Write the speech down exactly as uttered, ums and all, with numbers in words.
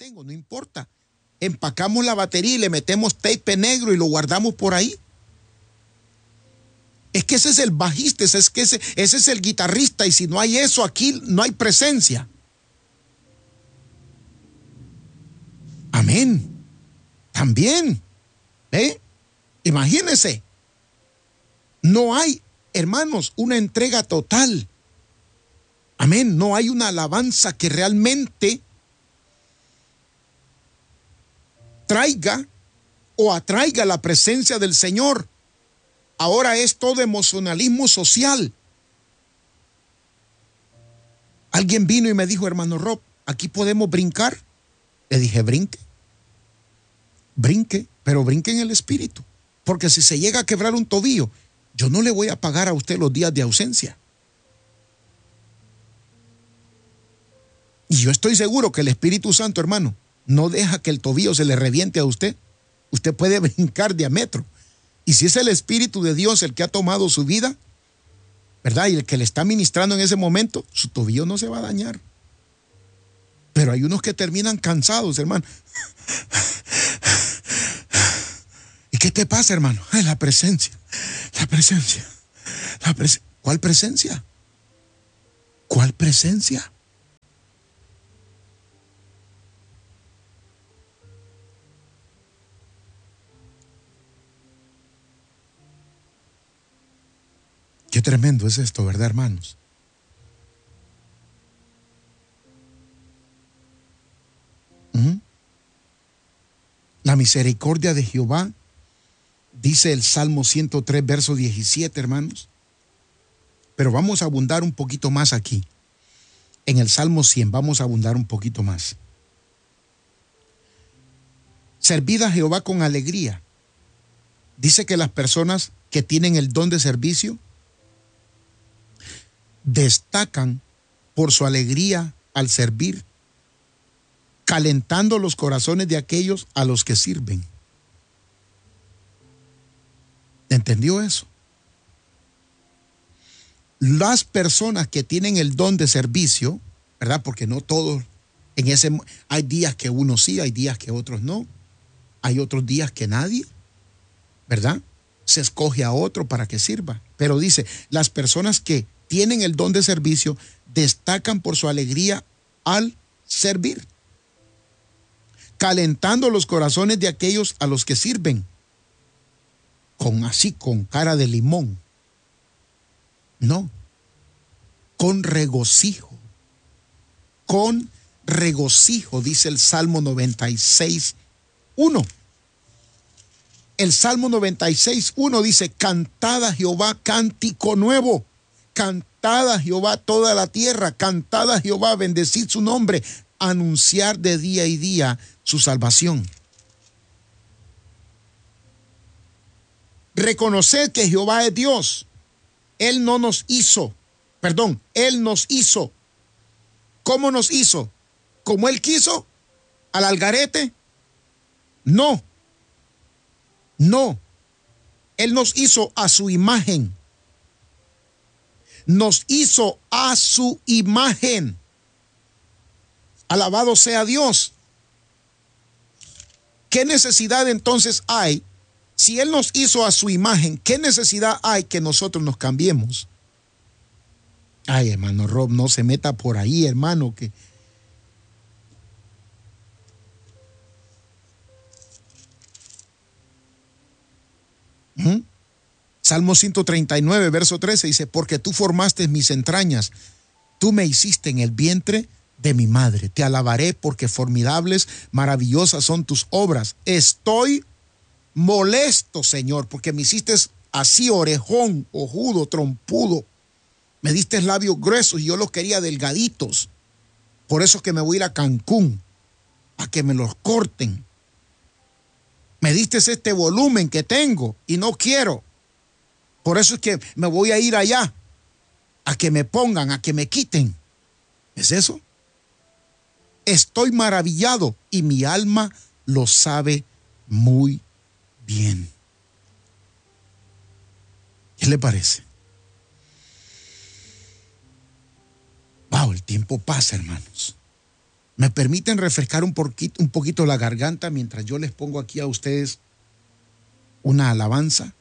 tengo, no importa. Empacamos la batería y le metemos tape negro y lo guardamos por ahí. Es que ese es el bajista, ese es, que ese, ese es el guitarrista, y si no hay eso aquí, no hay presencia. Amén. También, ¿eh? Imagínense, no hay, hermanos, una entrega total. Amén, no hay una alabanza que realmente traiga o atraiga la presencia del Señor. Ahora es todo emocionalismo social. Alguien vino y me dijo, hermano Rob, ¿aquí podemos brincar? Le dije, brinque. Brinque, pero brinque en el espíritu. Porque si se llega a quebrar un tobillo, yo no le voy a pagar a usted los días de ausencia. Y yo estoy seguro que el Espíritu Santo, hermano, no deja que el tobillo se le reviente a usted. Usted puede brincar de a metro. Y si es el Espíritu de Dios el que ha tomado su vida, ¿verdad? Y el que le está ministrando en ese momento, su tobillo no se va a dañar. Pero hay unos que terminan cansados, hermano. ¿Y qué te pasa, hermano? Ay, la presencia, la presencia, la presencia. ¿Cuál presencia? ¿Cuál presencia? Qué tremendo es esto, ¿verdad, hermanos? ¿Mm? La misericordia de Jehová, dice el Salmo ciento tres, verso diecisiete, hermanos. Pero vamos a abundar un poquito más aquí. En el Salmo cien vamos a abundar un poquito más. Servid a Jehová con alegría. Dice que las personas que tienen el don de servicio destacan por su alegría al servir, calentando los corazones de aquellos a los que sirven. ¿Entendió eso? Las personas que tienen el don de servicio, ¿verdad? Porque no todos, en ese, hay días que uno sí, hay días que otros no, hay otros días que nadie, ¿verdad? Se escoge a otro para que sirva. Pero dice, las personas que tienen el don de servicio destacan por su alegría al servir, calentando los corazones de aquellos a los que sirven, con así, con cara de limón. No, con regocijo, con regocijo, dice el Salmo noventa y seis, uno. El Salmo noventa y seis, uno dice, cantad a Jehová cántico nuevo, cantad a Jehová toda la tierra, cantad a Jehová, bendecid su nombre, anunciar de día y día su salvación. Reconoced que Jehová es Dios. Él no nos hizo, perdón, Él nos hizo. ¿Cómo nos hizo? ¿Como Él quiso? ¿Al algarete? No, no. Él nos hizo a su imagen. Nos hizo a su imagen. Alabado sea Dios. ¿Qué necesidad entonces hay? Si Él nos hizo a su imagen, ¿qué necesidad hay que nosotros nos cambiemos? Ay, hermano Rob, no se meta por ahí, hermano, que... ¿Mm? Salmo ciento treinta y nueve, verso trece, dice, porque tú formaste mis entrañas, tú me hiciste en el vientre de mi madre. Te alabaré porque formidables, maravillosas son tus obras. Estoy molesto, Señor, porque me hiciste así orejón, ojudo, trompudo. Me diste labios gruesos y yo los quería delgaditos. Por eso es que me voy a ir a Cancún, a que me los corten. Me diste este volumen que tengo y no quiero. Por eso es que me voy a ir allá, a que me pongan, a que me quiten. ¿Es eso? Estoy maravillado y mi alma lo sabe muy bien. ¿Qué le parece? Wow, el tiempo pasa, hermanos. ¿Me permiten refrescar un poquito, un poquito la garganta mientras yo les pongo aquí a ustedes una alabanza?